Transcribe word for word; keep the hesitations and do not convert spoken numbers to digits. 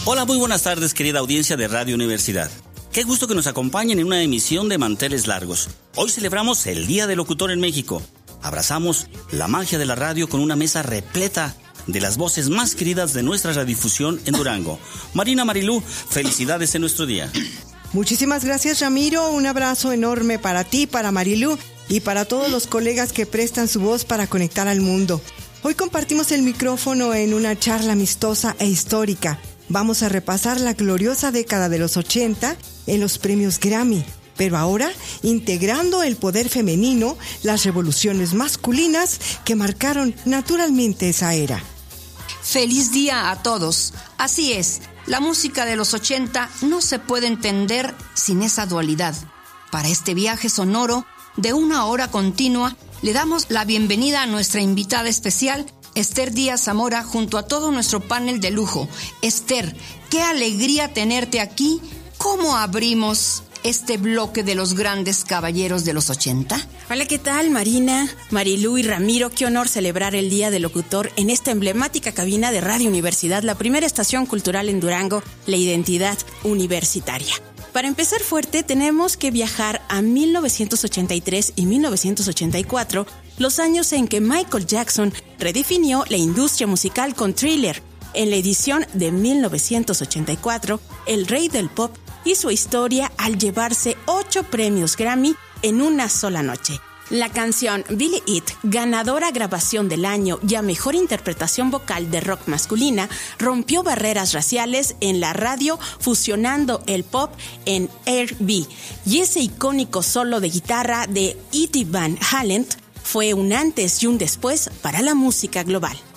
Hola, muy buenas tardes, querida audiencia de Radio Universidad. Qué gusto que nos acompañen en una emisión de Manteles Largos. Hoy celebramos el Día del Locutor en México. Abrazamos la magia de la radio con una mesa repleta de las voces más queridas de nuestra radiodifusión en Durango. Marina, Marilú, felicidades en nuestro día. Muchísimas gracias, Ramiro. Un abrazo enorme para ti, para Marilú y para todos los colegas que prestan su voz para conectar al mundo. Hoy compartimos el micrófono en una charla amistosa e histórica. Vamos a repasar la gloriosa década de los ochenta en los premios Grammy, pero ahora integrando el poder femenino, las revoluciones masculinas que marcaron naturalmente esa era. Feliz día a todos. Así es, la música de los ochenta no se puede entender sin esa dualidad. Para este viaje sonoro de una hora continua, le damos la bienvenida a nuestra invitada especial, Esther Díaz Zamora, junto a todo nuestro panel de lujo. Esther, qué alegría tenerte aquí. ¿Cómo abrimos este bloque de los grandes caballeros de los ochenta? Hola, ¿qué tal, Marina, Marilú y Ramiro? Qué honor celebrar el Día del Locutor en esta emblemática cabina de Radio Universidad, la primera estación cultural en Durango, la identidad universitaria. Para empezar fuerte, tenemos que viajar a mil novecientos ochenta y tres y mil novecientos ochenta y cuatro, los años en que Michael Jackson redefinió la industria musical con Thriller. En la edición de mil novecientos ochenta y cuatro, el rey del pop hizo historia al llevarse ocho premios Grammy en una sola noche. La canción Billie It, ganadora grabación del año y a mejor interpretación vocal de rock masculina, rompió barreras raciales en la radio fusionando el pop en R and B. Y ese icónico solo de guitarra de Eddie Van Halen fue un antes y un después para la música global.